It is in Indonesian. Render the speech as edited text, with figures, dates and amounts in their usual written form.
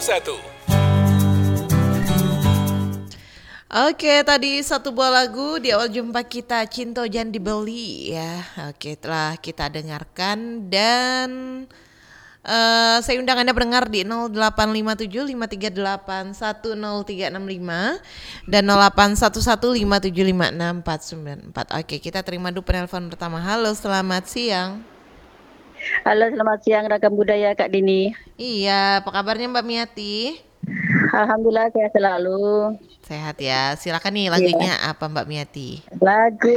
Oke, tadi satu buah lagu di awal jumpa kita, Cinta Jangan Dibeli ya. Oke, telah kita dengarkan dan saya undang Anda pendengar di 0857 538 10365 dan 0811 5756494. Oke, kita terima dulu penelpon pertama. Halo, selamat siang. Halo, selamat siang Ragam Budaya Kak Dini. Iya, apa kabarnya Mbak Miati? Alhamdulillah saya selalu. Sehat ya. Silakan nih Iya, lagunya apa Mbak Miati? lagu